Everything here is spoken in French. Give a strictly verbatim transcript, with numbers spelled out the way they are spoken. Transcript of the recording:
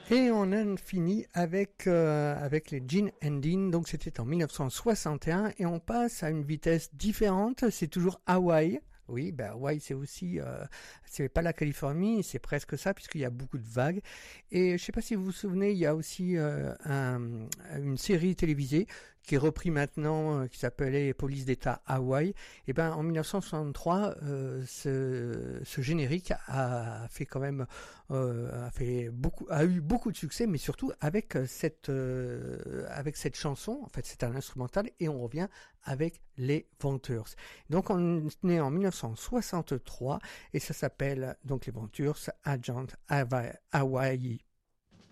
Et on a fini avec euh, avec les Gene and Dean, donc c'était en mille neuf cent soixante et un, et on passe à une vitesse différente, c'est toujours Hawaï. Oui, ben Hawaï c'est aussi, euh, c'est pas la Californie, c'est presque ça puisqu'il y a beaucoup de vagues. Et je sais pas si vous vous souvenez, il y a aussi euh, un, une série télévisée qui est repris maintenant, euh, qui s'appelait Police d'État Hawaï. Et ben en mille neuf cent soixante-trois, euh, ce, ce générique a fait quand même, euh, a fait beaucoup, a eu beaucoup de succès, mais surtout avec cette, euh, avec cette chanson. En fait, c'est un instrumental et on revient avec les Ventures. Donc on est en mille neuf cent soixante-trois et ça s'appelle donc les Ventures Agent Hawaii.